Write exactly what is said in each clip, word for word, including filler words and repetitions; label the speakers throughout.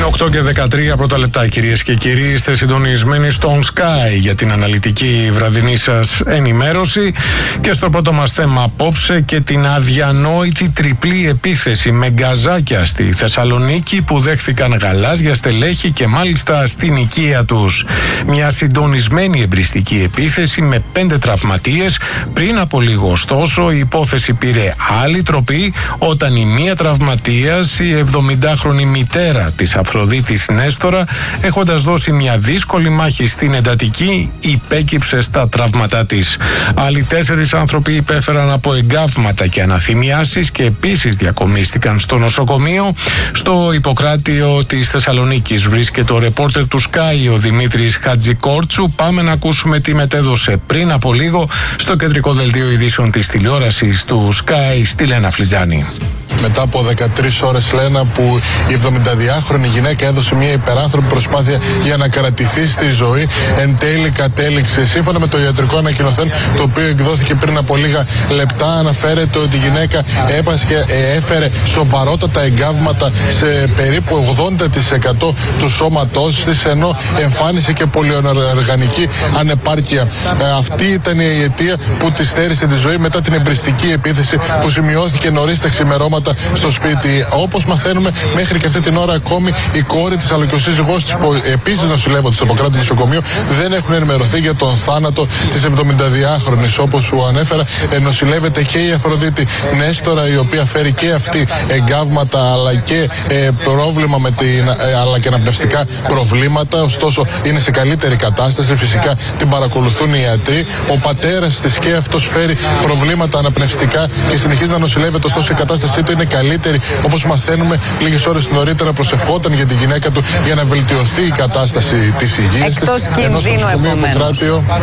Speaker 1: οκτώ και δεκατρία πρώτα λεπτά, κυρίες και κύριοι. Είστε συντονισμένοι στον Sky για την αναλυτική βραδινή σας ενημέρωση. Και στο πρώτο μας θέμα απόψε, και την αδιανόητη τριπλή επίθεση με γκαζάκια στη Θεσσαλονίκη που δέχθηκαν γαλάζια στελέχη και μάλιστα στην οικία τους. Μια συντονισμένη εμπριστική επίθεση με πέντε τραυματίες. Πριν από λίγο, ωστόσο, η υπόθεση πήρε άλλη τροπή όταν η μία τραυματίας, η εβδομηντάχρονη μητέρα της Αφροδίτης Νέστορα, έχοντας δώσει μια δύσκολη μάχη στην εντατική, υπέκυψε στα τραύματά της. Άλλοι τέσσερις άνθρωποι υπέφεραν από εγκάβματα και αναθυμιάσεις και επίσης διακομίστηκαν στο νοσοκομείο. Στο Ιπποκράτιο της Θεσσαλονίκης βρίσκεται ο ρεπόρτερ του Sky, ο Δημήτρης Χατζικόρτσου. Πάμε να ακούσουμε τι μετέδωσε πριν από λίγο στο κεντρικό δελτίο ειδήσεων της τηλεόρασης του Sky στη Λένα Φλιτζάνη.
Speaker 2: Μετά από δεκατρείς ώρες, Λένα, που η εβδομηνταδυάχρονη γυναίκα έδωσε μια υπεράνθρωπη προσπάθεια για να κρατηθεί στη ζωή, εν τέλει κατέληξε. Σύμφωνα με το ιατρικό ανακοινωθέν, το οποίο εκδόθηκε πριν από λίγα λεπτά, αναφέρεται ότι η γυναίκα έπασχε, έφερε σοβαρότατα εγκάβματα σε περίπου ογδόντα τοις εκατό του σώματός της, ενώ εμφάνισε και πολυοργανική ανεπάρκεια. Ε, αυτή ήταν η αιτία που της στέρισε τη ζωή μετά την εμπριστική επίθεση που σημειώθηκε νωρίς τα ξημερώματα στο σπίτι. Όπως μαθαίνουμε, μέχρι και αυτή την ώρα ακόμη η κόρη της αλλά και ο σύζυγός της, που επίσης νοσηλεύονται στο Ιπποκράτη νοσοκομείο, δεν έχουν ενημερωθεί για τον θάνατο της εβδομηνταδυάχρονης. Όπως σου ανέφερα, νοσηλεύεται και η Αφροδίτη Νέστορα, η οποία φέρει και αυτή εγκάβματα αλλά και ε, πρόβλημα με την, ε, αλλά και αναπνευστικά προβλήματα. Ωστόσο, είναι σε καλύτερη κατάσταση. Φυσικά την παρακολουθούν οι ιατροί. Ο πατέρας της και αυτός φέρει προβλήματα αναπνευστικά και συνεχίζει να νοσηλεύεται. Ωστόσο, η κατάστασή του είναι καλύτερη. Όπως μαθαίνουμε, λίγες ώρες νωρίτερα προσευχόταν για τη γυναίκα του για να βελτιωθεί η κατάσταση της υγείας της.
Speaker 3: Εκτός κινδύνου, επομένως.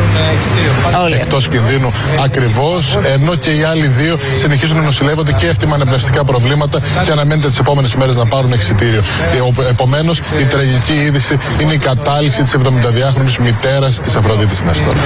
Speaker 2: Εκτός κινδύνου, ακριβώς. Ενώ και οι άλλοι δύο συνεχίζουν να νοσηλεύονται και αυτοί με αναπνευστικά προβλήματα και αναμένεται τις επόμενες μέρες να πάρουν εξιτήριο. Επομένως, η τραγική είδηση είναι η κατάληξη της εβδομηνταδυάχρονης μητέρας της Αφροδίτης Νέστορα.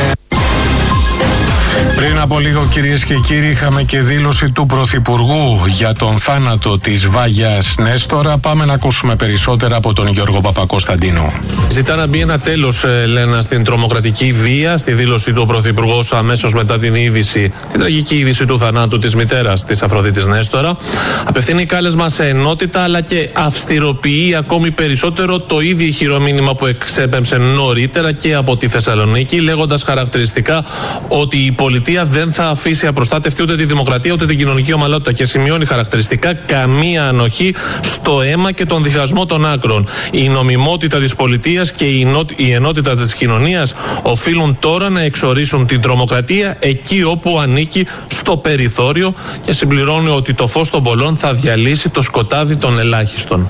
Speaker 1: Πριν από λίγο, κυρίες και κύριοι, είχαμε και δήλωση του Πρωθυπουργού για τον θάνατο της Βάγιας Νέστορα. Πάμε να ακούσουμε περισσότερα από τον Γιώργο Παπακοσταντίνου.
Speaker 4: Ζητά να μπει ένα τέλος, Λένα, στην τρομοκρατική βία. Στη δήλωση του Πρωθυπουργού, αμέσως μετά την είδηση, την τραγική είδηση του θανάτου της μητέρας της Αφροδίτης Νέστορα, απευθύνει κάλεσμα σε ενότητα αλλά και αυστηροποιεί ακόμη περισσότερο το ήδη ηχηρό μήνυμα που εξέπεμψε νωρίτερα και από τη Θεσσαλονίκη, λέγοντας χαρακτηριστικά ότι η πολιτεία δεν θα αφήσει απροστάτευτη ούτε τη δημοκρατία ούτε την κοινωνική ομαλότητα, και σημειώνει χαρακτηριστικά καμία ανοχή στο αίμα και τον διχασμό των άκρων. Η νομιμότητα της πολιτείας και η ενότητα της κοινωνίας οφείλουν τώρα να εξορίσουν την τρομοκρατία εκεί όπου ανήκει, στο περιθώριο, και συμπληρώνει ότι το φως των πολλών θα διαλύσει το σκοτάδι των ελάχιστων.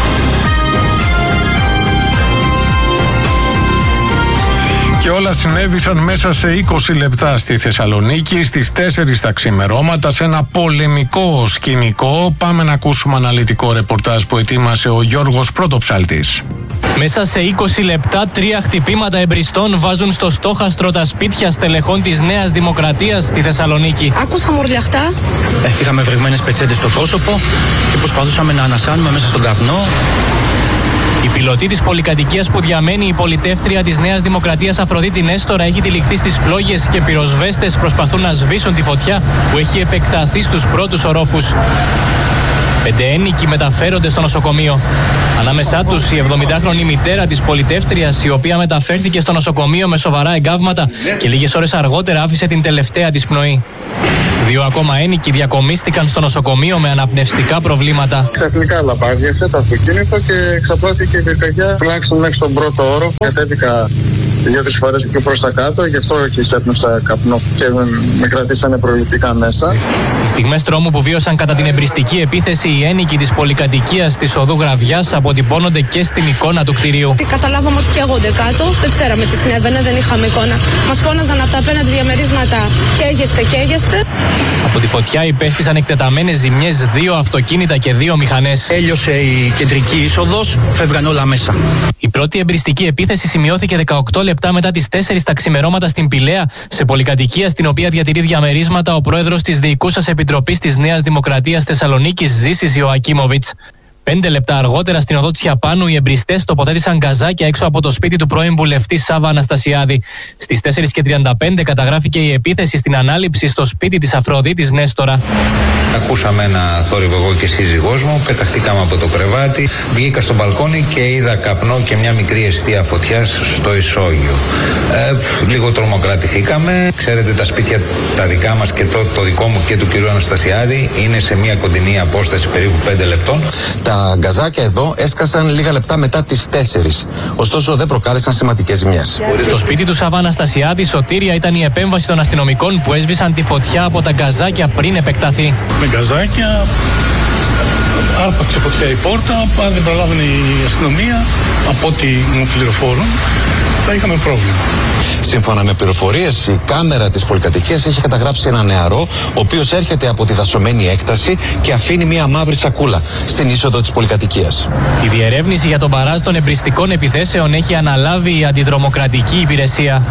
Speaker 1: Και όλα συνέβησαν μέσα σε είκοσι λεπτά στη Θεσσαλονίκη, στις τέσσερις τα ξημερώματα, σε ένα πολεμικό σκηνικό. Πάμε να ακούσουμε αναλυτικό ρεπορτάζ που ετοίμασε ο Γιώργος Πρωτοψάλτης.
Speaker 5: Μέσα σε είκοσι λεπτά, τρία χτυπήματα εμπριστών βάζουν στο στόχαστρο τα σπίτια στελεχών της Νέας Δημοκρατίας στη Θεσσαλονίκη.
Speaker 6: Άκουσα μουρλιαχτά.
Speaker 7: Ε, είχαμε βρεγμένες πετσέτες στο πρόσωπο και προσπαθούσαμε να ανασάνουμε μέσα στον καπνό.
Speaker 5: Η πιλωτή της πολυκατοικίας που διαμένει η πολιτεύτρια της Νέας Δημοκρατίας Αφροδίτη Νέστορα έχει τυλιχτεί στις φλόγες και πυροσβέστες προσπαθούν να σβήσουν τη φωτιά που έχει επεκταθεί στους πρώτους ορόφους. Πέντε ένοικοι μεταφέρονται στο νοσοκομείο. Ανάμεσά τους η εβδομηντάχρονη μητέρα της πολιτεύτριας, η οποία μεταφέρθηκε στο νοσοκομείο με σοβαρά εγκάβματα και λίγες ώρες αργότερα άφησε την τελευταία της πνοή. Δύο ακόμα ένοικοι διακομίστηκαν στο νοσοκομείο με αναπνευστικά προβλήματα.
Speaker 8: Ξαφνικά λαπάδιασε το αυτοκίνητο και εξαπλώθηκε η πυρκαγιά τουλάχιστον μέχρι τον πρώτο όροφο. Κατέβηκα δύο-τρεις φορές πιο προς τα κάτω, γι' αυτό και εισέπνευσα καπνό και με κρατήσανε προληπτικά μέσα.
Speaker 5: Οι στιγμές τρόμου που βίωσαν κατά την εμπριστική επίθεση οι ένοικοι της πολυκατοικίας της οδού Γραβιάς αποτυπώνονται και στην εικόνα του κτηρίου.
Speaker 6: Καταλάβαμε ότι καίγονται κάτω, δεν ξέραμε τι συνέβαινε, δεν είχαμε εικόνα. Μας φώναζαν από τα απέναντι διαμερίσματα: καίγεστε, καίγεστε.
Speaker 5: Από τη φωτιά υπέστησαν εκτεταμένες ζημιές δύο αυτοκίνητα και δύο μηχανές.
Speaker 7: Έλειωσε η κεντρική είσοδος, φεύγαν όλα μέσα.
Speaker 5: Η πρώτη εμπριστική επίθεση σημειώθηκε δεκαοκτώ λεπτά μετά τις τέσσερις τα ξημερώματα στην Πηλαία, σε πολυκατοικία στην οποία διατηρεί διαμερίσματα ο πρόεδρος της Διοικούσας Επιτροπής της Νέας Δημοκρατίας Θεσσαλονίκης, Ζήσης Ιωακίμοβιτς. Πέντε λεπτά αργότερα στην οδό Τσιαπάνου οι εμπριστές τοποθέτησαν γκαζάκια έξω από το σπίτι του πρώην βουλευτή Σάβα Αναστασιάδη. Στις τέσσερις και τριάντα πέντε καταγράφηκε η επίθεση στην ανάληψη στο σπίτι της Αφροδίτης Νέστορα.
Speaker 9: Ακούσαμε ένα θόρυβο εγώ και σύζυγός μου, πεταχτήκαμε από το κρεβάτι, βγήκα στο μπαλκόνι και είδα καπνό και μια μικρή εστία φωτιάς στο ισόγειο. Ε, λίγο τρομοκρατηθήκαμε. Ξέρετε, τα σπίτια τα δικά μας και το, το δικό μου και του κυρίου Αναστασιάδη είναι σε μια κοντινή απόσταση περίπου πέντε λεπτών.
Speaker 10: Τα γκαζάκια εδώ έσκασαν λίγα λεπτά μετά τις τέσσερις. Ωστόσο δεν προκάλεσαν σημαντικές ζημιές.
Speaker 5: Στο σπίτι του Σάβα Αναστασιάδη, σωτήρια ήταν η επέμβαση των αστυνομικών που έσβησαν τη φωτιά από τα γκαζάκια πριν επεκταθεί.
Speaker 11: Με γκαζάκια άρπαξε φωτιά η πόρτα. Αν δεν προλάβαινε η αστυνομία, από ό,τι μου πληροφόρουν, θα είχαμε πρόβλημα.
Speaker 10: Σύμφωνα με πληροφορίες, η κάμερα της πολυκατοικίας έχει καταγράψει ένα νεαρό, ο οποίος έρχεται από τη δασωμένη έκταση και αφήνει μια μαύρη σακούλα στην είσοδο της πολυκατοικίας.
Speaker 5: Η διερεύνηση για τον παράζ των εμπριστικών επιθέσεων έχει αναλάβει η αντιδρομοκρατική υπηρεσία.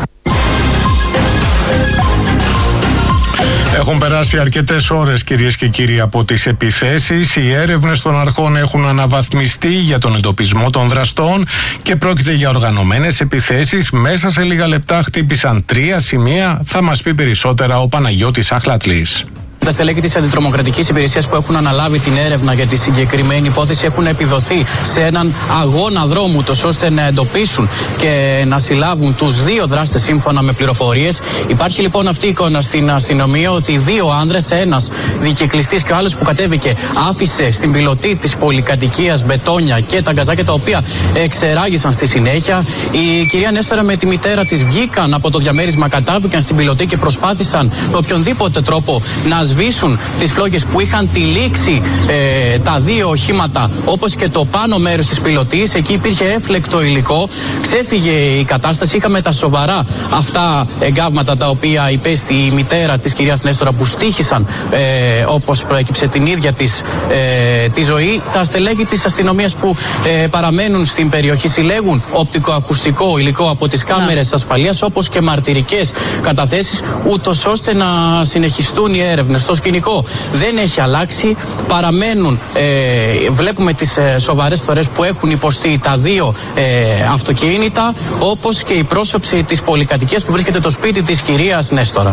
Speaker 1: Έχουν περάσει αρκετές ώρες, κυρίες και κύριοι, από τις επιθέσεις. Οι έρευνες των αρχών έχουν αναβαθμιστεί για τον εντοπισμό των δραστών και πρόκειται για οργανωμένες επιθέσεις. Μέσα σε λίγα λεπτά χτύπησαν τρία σημεία. Θα μας πει περισσότερα ο Παναγιώτης Αχλατλής.
Speaker 12: Τα στελέχη της αντιτρομοκρατικής υπηρεσίας που έχουν αναλάβει την έρευνα για τη συγκεκριμένη υπόθεση έχουν επιδοθεί σε έναν αγώνα δρόμου, τόσο ώστε να εντοπίσουν και να συλλάβουν τους δύο δράστες σύμφωνα με πληροφορίες. Υπάρχει λοιπόν αυτή η εικόνα στην αστυνομία ότι δύο άνδρες, ένας δικυκλιστής και ο άλλος που κατέβηκε, άφησε στην πιλωτή της πολυκατοικίας μπετόνια και τα γκαζάκια τα οποία εξεράγησαν στη συνέχεια. Η κυρία Νέστορα με τη μητέρα της βγήκαν από το διαμέρισμα, κατάβηκαν στην πιλωτή και προσπάθησαν με οποιονδήποτε τρόπο να σβήσουν τις φλόγες που είχαν τυλίξει ε, τα δύο οχήματα, όπως και το πάνω μέρος της πιλωτής. Εκεί υπήρχε έφλεκτο υλικό, ξέφυγε η κατάσταση. Είχαμε τα σοβαρά αυτά εγκάβματα τα οποία υπέστη η μητέρα της κυρίας Νέστορα, που στοίχησαν ε, όπως προέκυψε την ίδια της ε, τη ζωή. Τα στελέχη της αστυνομίας που ε, παραμένουν στην περιοχή συλλέγουν οπτικοακουστικό υλικό από τις κάμερες ασφαλείας, όπως και μαρτυρικές καταθέσεις, ούτως ώστε να συνεχιστούν οι έρευνες. Στο σκηνικό δεν έχει αλλάξει, παραμένουν, ε, βλέπουμε τις ε, σοβαρές θωρές που έχουν υποστεί τα δύο ε, αυτοκίνητα, όπως και η πρόσωψη της πολυκατοικίας που βρίσκεται το σπίτι της κυρίας Νέστορα.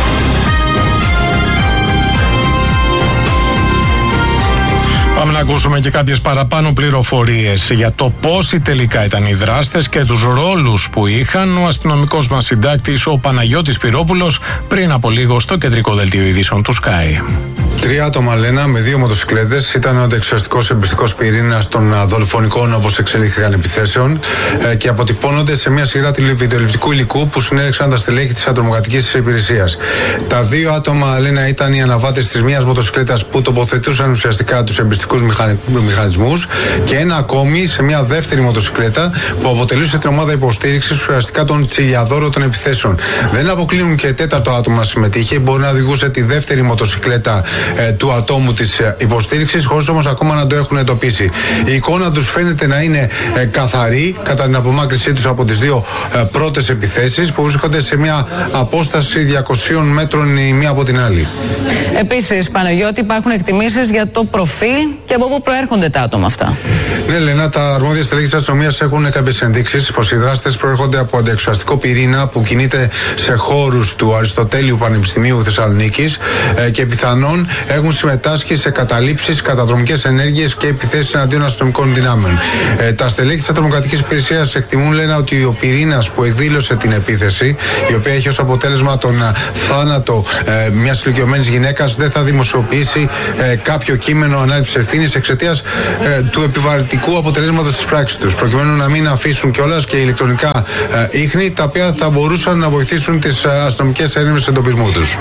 Speaker 1: Πάμε να ακούσουμε και κάποιες παραπάνω πληροφορίες για το πόσοι τελικά ήταν οι δράστες και τους ρόλους που είχαν. Ο αστυνομικός μας συντάκτης, ο Παναγιώτης Πυρόπουλος, πριν από λίγο στο κεντρικό δελτίο ειδήσεων του Sky.
Speaker 13: Τρία άτομα, Λένα, με δύο μοτοσυκλέτες, ήταν ο αντεξιαστικός εμπριστικός πυρήνας των δολοφονικών, όπως εξελίχθηκαν, επιθέσεων ε, και αποτυπώνονται σε μια σειρά βιντεοληπτικού υλικού που συνέδειξαν τα στελέχη της αντιτρομοκρατικής υπηρεσίας. Τα δύο άτομα, Λένα, ήταν οι αναβάτες της μιας μοτοσυκλέτας που τοποθετούσαν ουσιαστικά τους εμπριστικούς μηχανι... μηχανισμούς, και ένα ακόμη σε μια δεύτερη μοτοσυκλέτα που αποτελούσε την ομάδα υποστήριξης, ουσιαστικά τον τσιλιαδόρο των επιθέσεων. Δεν αποκλείουν και τέταρτο άτομο να συμμετείχε, μπορεί να οδηγούσε τη δεύτερη μοτοσυκλέτα ε, του ατόμου της ε, υποστήριξης, χωρίς όμως ακόμα να το έχουν εντοπίσει. Η εικόνα τους φαίνεται να είναι ε, καθαρή κατά την απομάκρυσή τους από τις δύο ε, πρώτες επιθέσεις, που βρίσκονται σε μια απόσταση διακοσίων μέτρων η μία από την άλλη.
Speaker 3: Επίσης, Παναγιώτη, υπάρχουν εκτιμήσεις για το προφίλ και από πού προέρχονται τα άτομα αυτά.
Speaker 13: Ναι, Λένα, τα αρμόδια στελέχη της αστυνομίας έχουν κάποιες ενδείξεις πως οι δράστες προέρχονται από αντιεξουσιαστικό πυρήνα που κινείται σε χώρους του Αριστοτέλειου Πανεπιστημίου Θεσσαλονίκης ε, και πιθανόν έχουν συμμετάσχει σε καταλήψεις, καταδρομικές ενέργειες και επιθέσεις εναντίον αστυνομικών δυνάμεων. Ε, τα στελέχη της Αντιτρομοκρατικής Υπηρεσίας εκτιμούν, λένε, ότι ο πυρήνας που εκδήλωσε την επίθεση, η οποία έχει ως αποτέλεσμα τον θάνατο ε, μιας ηλικιωμένης γυναίκας, δεν θα δημοσιοποιήσει ε, κάποιο κείμενο ανάληψης ευθύνης εξαιτίας ε, του επιβαρυντικού αποτελέσματος της πράξης τους, προκειμένου να μην αφήσουν κιόλας και ηλεκτρονικά ε, ίχνη, τα οποία θα μπορούσαν να βοηθήσουν τις αστυνομικές έρευνες εντοπισμού τους.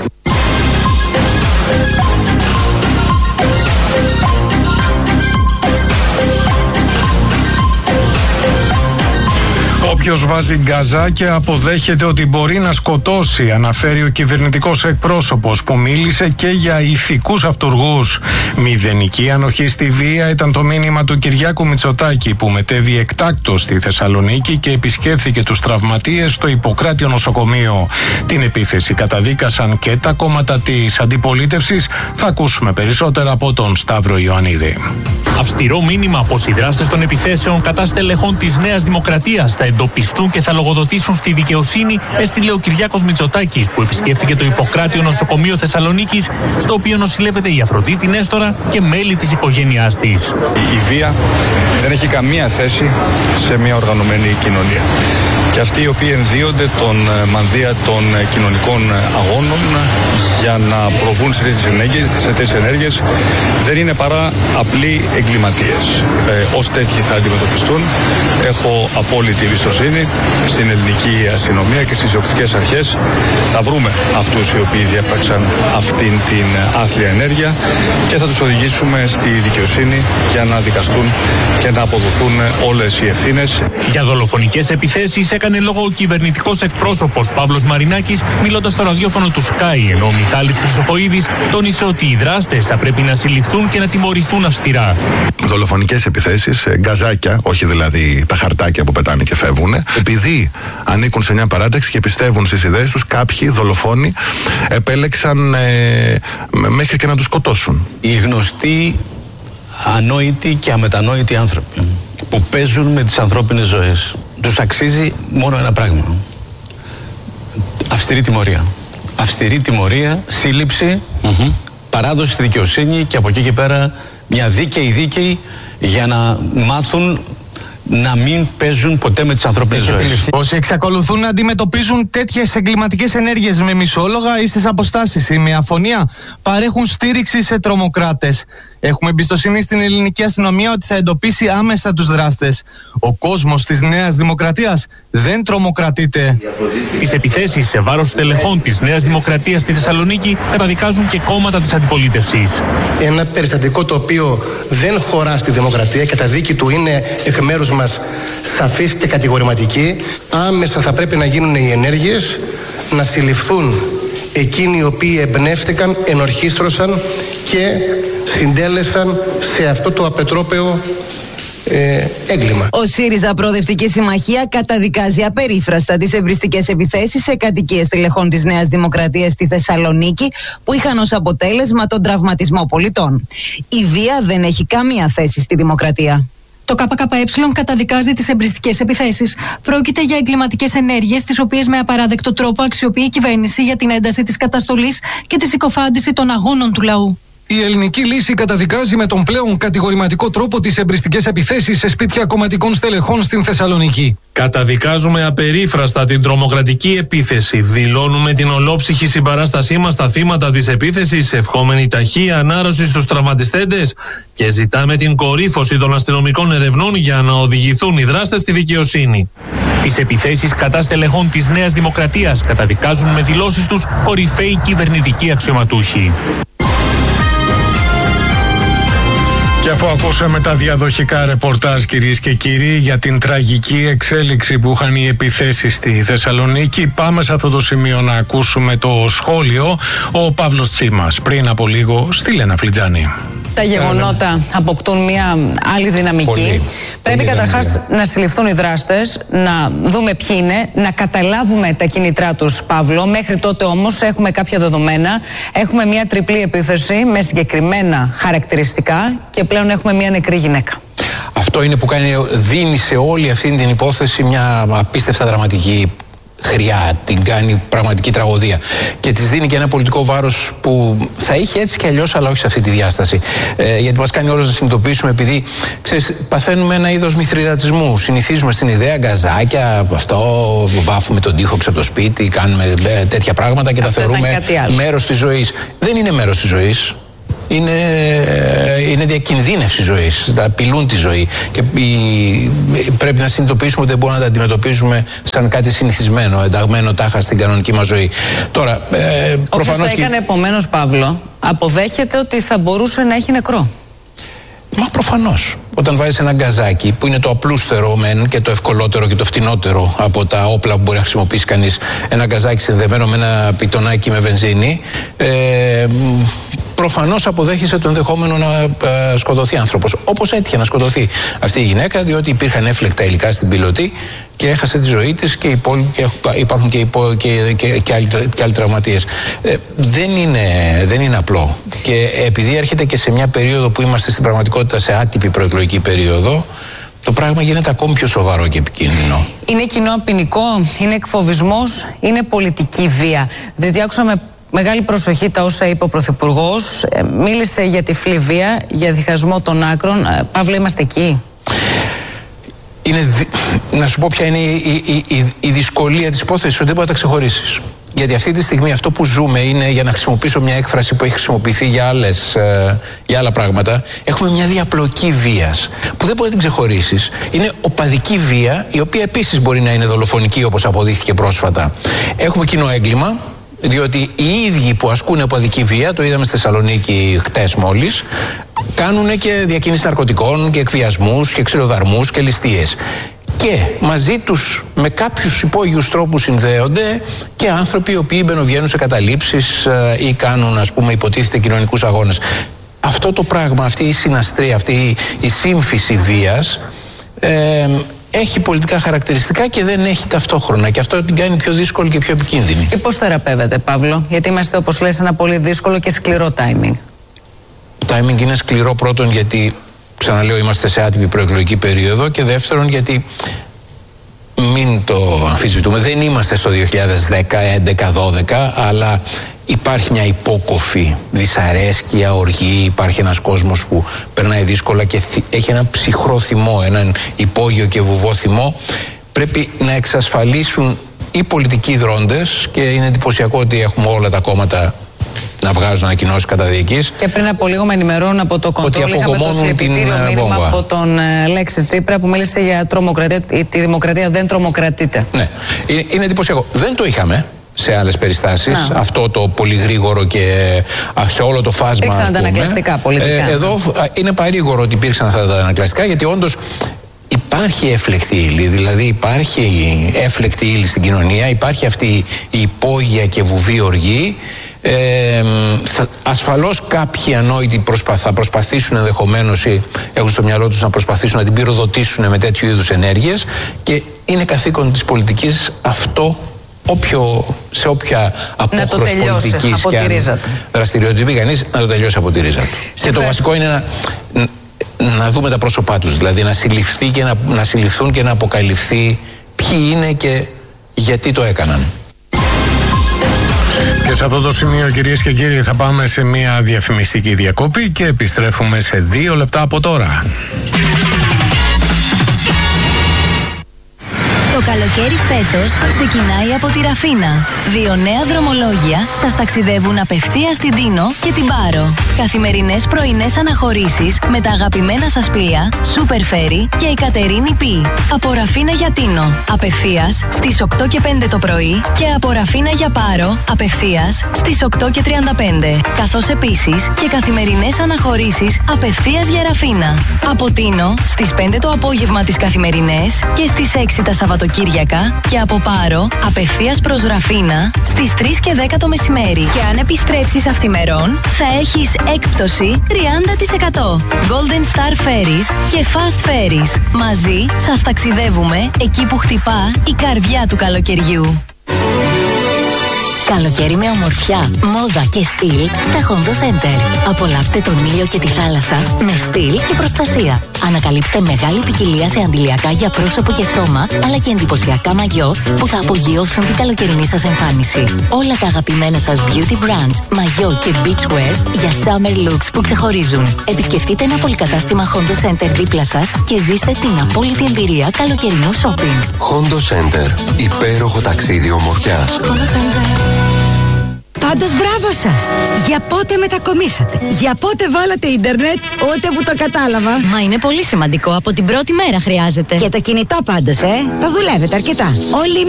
Speaker 1: Όποιος βάζει γκαζάκια αποδέχεται ότι μπορεί να σκοτώσει, αναφέρει ο κυβερνητικός εκπρόσωπος που μίλησε και για ηθικούς αυτουργούς. Μηδενική ανοχή στη βία ήταν το μήνυμα του Κυριάκου Μητσοτάκη, που μετέβη εκτάκτως στη Θεσσαλονίκη και επισκέφθηκε τους τραυματίες στο Ιπποκράτιο νοσοκομείο. Την επίθεση καταδίκασαν και τα κόμματα της αντιπολίτευσης. Θα ακούσουμε περισσότερα από τον Σταύρο Ιωαννίδη.
Speaker 14: Αυστηρό μήνυμα πως οι δράστες των επιθέσεων κατά στελεχών της Νέας Δημοκρατίας θα εντοπιστούν και θα λογοδοτήσουν στη δικαιοσύνη, έστειλε ο Κυριάκος Μητσοτάκης, που επισκέφθηκε το Ιπποκράτιο νοσοκομείο Θεσσαλονίκης, στο οποίο νοσηλεύεται η Αφροδίτη Νέστορα και μέλη της οικογένειάς της.
Speaker 15: Η βία δεν έχει καμία θέση σε μια οργανωμένη κοινωνία. Και αυτοί οι οποίοι ενδύονται τον μανδύα των κοινωνικών αγώνων για να προβούν σε τέτοιες ενέργειες δεν είναι παρά απλοί εγκληματίες. Ε, ως τέτοιοι θα αντιμετωπιστούν. Έχω απόλυτη εμπιστοσύνη στην ελληνική αστυνομία και στις διοκτικές αρχές. Θα βρούμε αυτούς οι οποίοι διέπραξαν αυτήν την άθλια ενέργεια και θα τους οδηγήσουμε στη δικαιοσύνη για να δικαστούν και να αποδοθούν όλες οι ευθύνες.
Speaker 14: Για δολοφονικές επιθέσεις έκανε λόγο ο κυβερνητικός εκπρόσωπος Παύλος Μαρινάκης, μιλώντας στο ραδιόφωνο του Sky, ενώ ο Μιχάλης Χρυσοχοΐδης τόνισε ότι οι δράστες θα πρέπει να συλληφθούν και να τιμωρηθούν αυστηρά.
Speaker 16: Δολοφονικές επιθέσεις, γκαζάκια, όχι δηλαδή τα χαρτάκια που πετάνε και φεύγουν, επειδή ανήκουν σε μια παράταξη και πιστεύουν στις ιδέες τους, κάποιοι δολοφόνοι επέλεξαν ε, μέχρι και να τους σκοτώσουν.
Speaker 17: Οι γνωστοί ανόητοι και αμετανόητοι άνθρωποι που παίζουν με τις ανθρώπινες ζωές, τους αξίζει μόνο ένα πράγμα: αυστηρή τιμωρία. Αυστηρή τιμωρία, σύλληψη, mm-hmm. παράδοση στη δικαιοσύνη και από εκεί και πέρα μια δίκαιη δίκαιη για να μάθουν να μην παίζουν ποτέ με τις ανθρώπινες ζωές.
Speaker 18: Όσοι εξακολουθούν να αντιμετωπίζουν τέτοιες εγκληματικές ενέργειες με μισόλογα ή στις αποστάσεις ή με αφωνία, παρέχουν στήριξη σε τρομοκράτες. Έχουμε εμπιστοσύνη στην ελληνική αστυνομία ότι θα εντοπίσει άμεσα τους δράστες. Ο κόσμος της Νέας Δημοκρατίας δεν τρομοκρατείται.
Speaker 14: Τις επιθέσεις σε βάρος στελεχών της Νέας Δημοκρατίας στη Θεσσαλονίκη καταδικάζουν και κόμματα της αντιπολίτευσης.
Speaker 19: Ένα περιστατικό το οποίο δεν χωρά στη δημοκρατία και τα δίκη του είναι εκ μέρους μας σαφής και κατηγορηματική. Άμεσα θα πρέπει να γίνουν οι ενέργειες, να συλληφθούν εκείνοι οι οποίοι εμπνεύστηκαν, ενορχίστρωσαν και συντέλεσαν σε αυτό το απετρόπαιο ε, έγκλημα.
Speaker 20: Ο ΣΥΡΙΖΑ Προοδευτική Συμμαχία καταδικάζει απερίφραστα τις εμπριστικές επιθέσεις σε κατοικίες στελεχών της Νέας Δημοκρατίας στη Θεσσαλονίκη, που είχαν ως αποτέλεσμα τον τραυματισμό πολιτών. Η βία δεν έχει καμία θέση στη δημοκρατία.
Speaker 21: Το ΚΚΕ καταδικάζει τις εμπριστικές επιθέσεις. Πρόκειται για εγκληματικές ενέργειες, τις οποίες με απαράδεκτο τρόπο αξιοποιεί η κυβέρνηση για την ένταση της καταστολής και τη συκοφάντηση των αγώνων του λαού.
Speaker 22: Η ελληνική λύση καταδικάζει με τον πλέον κατηγορηματικό τρόπο τις εμπριστικές επιθέσεις σε σπίτια κομματικών στελεχών στην Θεσσαλονίκη.
Speaker 4: Καταδικάζουμε απερίφραστα την τρομοκρατική επίθεση. Δηλώνουμε την ολόψυχη συμπαράστασή μας στα θύματα της επίθεσης, ευχόμενη ταχεία ανάρρωση στους τραυματιστέντες, και ζητάμε την κορύφωση των αστυνομικών ερευνών για να οδηγηθούν οι δράστες στη δικαιοσύνη.
Speaker 14: Τις επιθέσεις κατά στελεχών της Νέας Δημοκρατίας καταδικάζουν με δηλώσεις τους κορυφαίοι κυβερνητικοί αξιωματούχοι.
Speaker 1: Και αφού ακούσαμε τα διαδοχικά ρεπορτάζ, κυρίες και κύριοι, για την τραγική εξέλιξη που είχαν οι επιθέσεις στη Θεσσαλονίκη, πάμε σε αυτό το σημείο να ακούσουμε το σχόλιο. Ο Παύλος Τσίμας πριν από λίγο στη Λένα Φλιτζάνη.
Speaker 3: Τα γεγονότα αποκτούν μια άλλη δυναμική. Πολύ, Πρέπει πολύ καταρχάς δυναμική. να συλληφθούν οι δράστες, να δούμε ποιοι είναι, να καταλάβουμε τα κίνητρά τους, Παύλο. Μέχρι τότε όμως έχουμε κάποια δεδομένα. Έχουμε μια τριπλή επίθεση με συγκεκριμένα χαρακτηριστικά και πλέον έχουμε μια νεκρή γυναίκα.
Speaker 10: Αυτό είναι που κάνει, δίνει σε όλη αυτή την υπόθεση μια απίστευτα δραματική χρειά, την κάνει πραγματική τραγωδία και της δίνει και ένα πολιτικό βάρος που θα είχε έτσι και αλλιώς, αλλά όχι σε αυτή τη διάσταση, ε, γιατί μας κάνει όλους να συνειδητοποιήσουμε, επειδή ξέρεις, παθαίνουμε ένα είδος μηθριδατισμού, συνηθίζουμε στην ιδέα γκαζάκια, αυτό, βάφουμε τον τοίχο από το σπίτι, κάνουμε ε, τέτοια πράγματα και αυτό τα θεωρούμε μέρος της ζωής. Δεν είναι μέρος της ζωής. Είναι, είναι διακινδύνευση ζωής, απειλούν τη ζωή και πρέπει να συνειδητοποιήσουμε ότι δεν μπορούμε να τα αντιμετωπίζουμε σαν κάτι συνηθισμένο, ενταγμένο τάχα στην κανονική μας ζωή. Τώρα, ε,
Speaker 3: προφανώς. Όποιος τα έκανε και... επομένως, Παύλο, αποδέχεται ότι θα μπορούσε να έχει νεκρό.
Speaker 10: Μα προφανώς. όταν βάζεις ένα γκαζάκι που είναι το απλούστερο μεν και το ευκολότερο και το φτηνότερο από τα όπλα που μπορεί να χρησιμοποιήσει κανείς, ένα γκαζάκι συνδεμένο με ένα πιτονάκι με βενζίνη, ε, προφανώς αποδέχεσαι το ενδεχόμενο να ε, σκοτωθεί άνθρωπος. Όπως έτυχε να σκοτωθεί αυτή η γυναίκα, διότι υπήρχαν έφλεκτα υλικά στην πιλωτή και έχασε τη ζωή της και, υπόλοι, και υπάρχουν και, υπό, και, και, και, άλλοι, και άλλοι τραυματίες. Ε, δεν, είναι, δεν είναι απλό. Και επειδή έρχεται και σε μια περίοδο που είμαστε στην πραγματικότητα σε άτυπη προεκλογική περίοδο, το πράγμα γίνεται ακόμη πιο σοβαρό και επικίνδυνο.
Speaker 3: Είναι κοινό ποινικό, είναι εκφοβισμός, είναι πολιτική βία. Διότι άκουσα με μεγάλη προσοχή τα όσα είπε ο Πρωθυπουργός. Ε, μίλησε για τυφλή βία, για διχασμό των άκρων. Ε, Παύλο, είμαστε εκεί.
Speaker 10: Είναι δι... Να σου πω ποια είναι η, η, η, η δυσκολία της υπόθεσης, ότι δεν μπορεί να τα ξεχωρίσεις. Γιατί αυτή τη στιγμή αυτό που ζούμε είναι, για να χρησιμοποιήσω μια έκφραση που έχει χρησιμοποιηθεί για, άλλες, ε, για άλλα πράγματα, έχουμε μια διαπλοκή βίας που δεν μπορεί να την ξεχωρίσεις. Είναι οπαδική βία, η οποία επίσης μπορεί να είναι δολοφονική, όπως αποδείχθηκε πρόσφατα. Έχουμε κοινό έγκλημα, διότι οι ίδιοι που ασκούν οπαδική βία, το είδαμε στη Θεσσαλονίκη χτες μόλις, κάνουν και διακίνηση ναρκωτικών και εκβιασμούς και ξυλοδαρμούς και ληστείες. Και μαζί τους με κάποιους υπόγειους τρόπους συνδέονται και άνθρωποι οι οποίοι μπαινοβγαίνουν σε καταλήψεις ή κάνουν, ας πούμε, υποτίθεται κοινωνικούς αγώνες. Αυτό το πράγμα, αυτή η συναστρία, αυτή η σύμφυση βίας ε, έχει πολιτικά χαρακτηριστικά και δεν έχει ταυτόχρονα. Και αυτό την κάνει πιο δύσκολη και πιο επικίνδυνη.
Speaker 3: Και πώς θεραπεύεται, Παύλο? Γιατί είμαστε, όπως λες, ένα πολύ δύσκολο και σκληρό timing.
Speaker 10: Το timing είναι σκληρό πρώτον γιατί, ξαναλέω, είμαστε σε άτυπη προεκλογική περίοδο, και δεύτερον γιατί, μην το αμφισβητούμε, δεν είμαστε στο δύο χιλιάδες δέκα, έντεκα, δώδεκα, αλλά υπάρχει μια υπόκοφη δυσαρέσκεια, οργή, υπάρχει ένας κόσμος που περνάει δύσκολα και έχει έναν ψυχρό θυμό, έναν υπόγειο και βουβό θυμό. Πρέπει να εξασφαλίσουν οι πολιτικοί δρόντες, και είναι εντυπωσιακό ότι έχουμε όλα τα κόμματα να βγάζουν ανακοινώσεις κατά διοικής.
Speaker 3: Και πριν από λίγο με ενημερώνουν από το κοντρόλ, είχαμε το συλληπιτήριο μήνυμα από τον ε, Λέξη Τσίπρα που μίλησε για τρομοκρατία. Τη δημοκρατία δεν τρομοκρατείται.
Speaker 10: Ναι, είναι, είναι εντυπωσιακό. Δεν το είχαμε σε άλλες περιστάσεις, να. αυτό το πολύ γρήγορο και α, σε όλο το φάσμα.
Speaker 3: Υπήρξαν αντανακλαστικά πολιτικά.
Speaker 10: Ε, εδώ α, είναι παρήγορο ότι υπήρξαν αυτά τα αντανακλαστικά, γιατί όντως υπάρχει έφλεκτη ύλη, δηλαδή υπάρχει έφλεκτη ύλη στην κοινωνία, υπάρχει αυτή η υπόγεια και βουβή οργή. Ε, θα, ασφαλώς κάποιοι ανόητοι προσπα, θα προσπαθήσουν ενδεχομένως ή έχουν στο μυαλό τους να προσπαθήσουν να την πυροδοτήσουν με τέτοιου είδους ενέργειες, και είναι καθήκον της πολιτικής αυτό, όποιο, σε όποια απόχρωση πολιτικής και αν δραστηριότητα πει κανείς, να το τελειώσει από τη ρίζα του. Και φε... το βασικό είναι να, να δούμε τα πρόσωπά τους, δηλαδή να, συλληφθεί και να, να συλληφθούν και να αποκαλυφθεί ποιοι είναι και γιατί το έκαναν.
Speaker 1: Και σε αυτό το σημείο, κυρίες και κύριοι, θα πάμε σε μια διαφημιστική διακοπή και επιστρέφουμε σε δύο λεπτά από τώρα.
Speaker 2: Το καλοκαίρι φέτος ξεκινάει από τη Ραφίνα. Δύο νέα δρομολόγια σας ταξιδεύουν απευθείας στην Τίνο και την Πάρο. Καθημερινές πρωινές αναχωρήσεις με τα αγαπημένα σας πλοία Super Ferry και η Κατερίνη Π. Από Ραφίνα για Τίνο απευθείας στις οκτώ και πέντε το πρωί, και από Ραφίνα για Πάρο απευθείας στις οκτώ και τριάντα πέντε. Καθώς επίσης και καθημερινές αναχωρήσεις απευθείας για Ραφίνα. Από Τίνο στις πέντε το απόγευμα τις καθημερινές και στις έξι τα Σαββατοκύριακα. Και από Πάρο απευθείας προς Ραφίνα στις τρεις και δέκα το μεσημέρι. Και αν επιστρέψεις αυθημερών θα έχεις έκπτωση τριάντα τοις εκατό. Golden Star Ferries και Fast Ferries. Μαζί σας ταξιδεύουμε εκεί που χτυπά η καρδιά του καλοκαιριού. Καλοκαίρι με ομορφιά, μόδα και στυλ στα Hondo Center. Απολαύστε τον ήλιο και τη θάλασσα με στυλ και προστασία. Ανακαλύψτε μεγάλη ποικιλία σε αντιλιακά για πρόσωπο και σώμα, αλλά και εντυπωσιακά μαγιό που θα απογειώσουν την καλοκαιρινή σας εμφάνιση. Όλα τα αγαπημένα σας beauty brands, μαγιό και beachwear για summer looks που ξεχωρίζουν. Επισκεφτείτε ένα πολυκατάστημα Hondo Center δίπλα σας και ζήστε την απόλυτη εμπειρία καλοκαιρινού shopping.
Speaker 8: Hondo Center. Υπέροχο ταξίδι ομορφιάς.
Speaker 2: Hondo Center.
Speaker 23: Πάντως μπράβο σας! Για πότε μετακομίσατε? Για πότε βάλατε ίντερνετ? Ούτε που το κατάλαβα.
Speaker 2: Μα είναι πολύ σημαντικό, από την πρώτη μέρα χρειάζεται.
Speaker 23: Και το κινητό πάντως, ε! Το δουλεύετε αρκετά. Όλοι